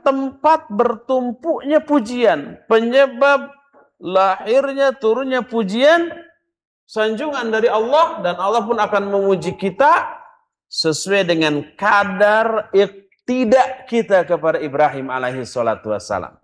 tempat bertumpuknya pujian, penyebab lahirnya turunnya pujian, sanjungan dari Allah, dan Allah pun akan memuji kita sesuai dengan kadar iktidak kita kepada Ibrahim alaihi salatu wassalam.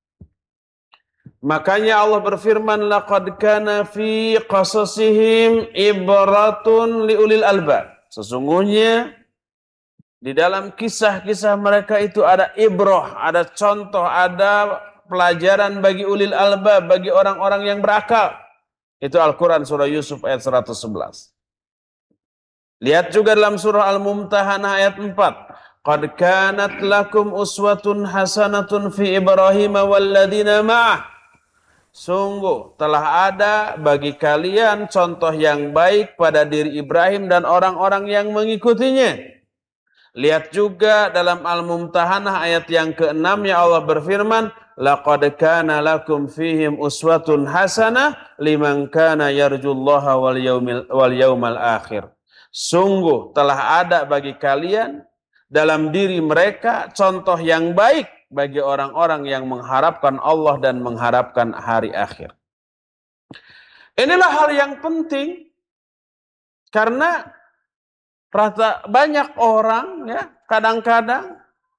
Makanya Allah berfirman, laqad kana fi qasasihim ibratun liulil albab. Sesungguhnya di dalam kisah-kisah mereka itu ada ibrah, ada contoh, ada pelajaran bagi ulil albab, bagi orang-orang yang berakal. Itu Al-Quran surah Yusuf ayat 111. Lihat juga dalam surah Al-Mumtahanah ayat 4. Qad kanat lakum uswatun hasanatun fi Ibrahim walladina ma'ah. Sungguh telah ada bagi kalian contoh yang baik pada diri Ibrahim dan orang-orang yang mengikutinya. Lihat juga dalam Al-Mumtahanah ayat yang ke-6 ya Allah berfirman, laqad kana lakum fihim uswatun hasanah liman kana yarjullaha wal yaumal akhir. Sungguh telah ada bagi kalian dalam diri mereka contoh yang baik bagi orang-orang yang mengharapkan Allah dan mengharapkan hari akhir. Inilah hal yang penting karena banyak orang ya kadang-kadang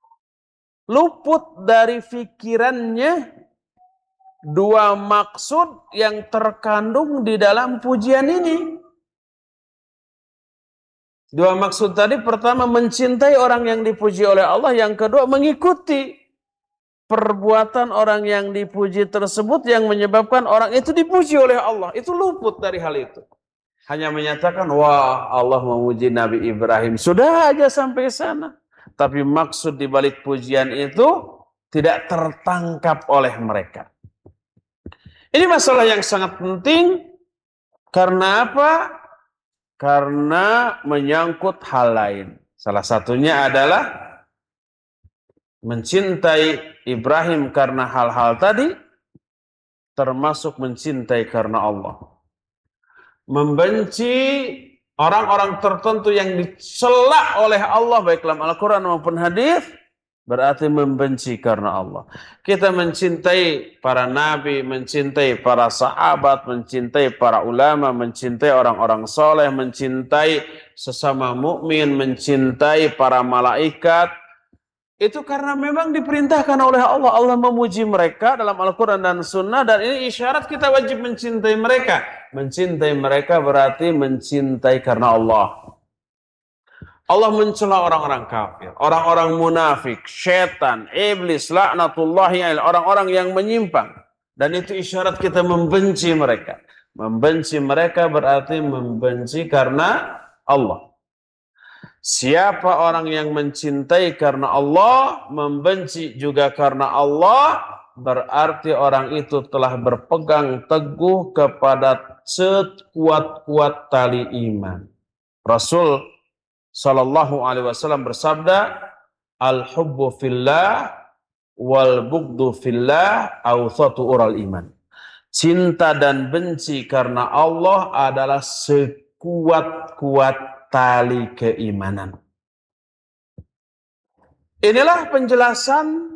luput dari pikirannya dua maksud yang terkandung di dalam pujian ini. Dua maksud tadi, pertama mencintai orang yang dipuji oleh Allah, yang kedua mengikuti perbuatan orang yang dipuji tersebut yang menyebabkan orang itu dipuji oleh Allah. Itu luput dari hal itu. Hanya menyatakan, wah Allah memuji Nabi Ibrahim. Sudah aja sampai sana. Tapi maksud di balik pujian itu tidak tertangkap oleh mereka. Ini masalah yang sangat penting. Karena apa? Karena menyangkut hal lain. Salah satunya adalah mencintai Ibrahim karena hal-hal tadi, termasuk mencintai karena Allah. Membenci orang-orang tertentu yang dicela oleh Allah baik dalam Al-Quran maupun hadis berarti membenci karena Allah. Kita mencintai para nabi, mencintai para sahabat, mencintai para ulama, mencintai orang-orang soleh, mencintai sesama mukmin, mencintai para malaikat. Itu karena memang diperintahkan oleh Allah. Allah memuji mereka dalam Al-Quran dan Sunnah, dan ini isyarat kita wajib mencintai mereka. Mencintai mereka berarti mencintai karena Allah. Allah mencela orang-orang kafir, orang-orang munafik, syaitan, iblis, laknatullahi alaih, orang-orang yang menyimpang. Dan itu isyarat kita membenci mereka. Membenci mereka berarti membenci karena Allah. Siapa orang yang mencintai karena Allah, membenci juga karena Allah, berarti orang itu telah berpegang teguh kepada sekuat-kuat tali iman. Rasul sallallahu alaihi wasallam bersabda, al-hubbu fillah wal bughdu fillah awthatu ural iman. Cinta dan benci karena Allah adalah sekuat-kuat tali keimanan. Inilah penjelasan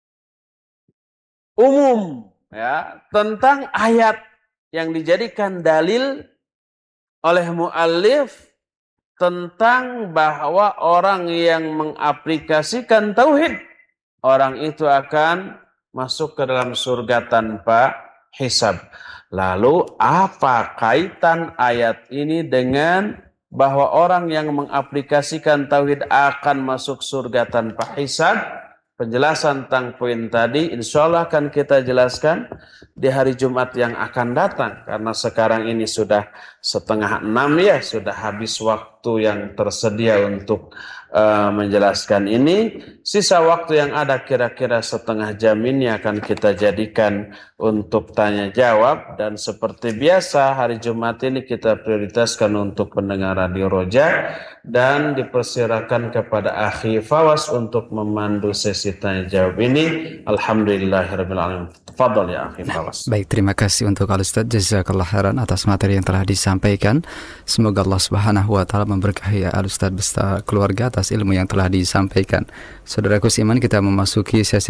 umum ya tentang ayat yang dijadikan dalil oleh muallif tentang bahwa orang yang mengaplikasikan tauhid, orang itu akan masuk ke dalam surga tanpa hisab. Lalu apa kaitan ayat ini dengan bahwa orang yang mengaplikasikan tauhid akan masuk surga tanpa hisab? Penjelasan tentang poin tadi insya Allah akan kita jelaskan di hari Jumat yang akan datang. Karena sekarang ini sudah 5:30 ya, sudah habis waktu yang tersedia untuk menjelaskan ini. Sisa waktu yang ada kira-kira 1/2 jam ini akan kita jadikan untuk tanya jawab. Dan seperti biasa hari Jumat ini kita prioritaskan untuk pendengar Radio Roja. Dan dipersilakan kepada Akhi Fawas untuk memandu sesi tanya jawab ini. Alhamdulillahirabbil alamin. Tafadhol ya Akhi Fawas. Baik, terima kasih untuk Al-Ustaz. Jazakallah khairan atas materi yang telah disampaikan. Semoga Allah Subhanahu wa taala memberkahi Al-Ustaz beserta keluarga atas ilmu yang telah disampaikan. Saudaraku seiman, kita memasuki sesi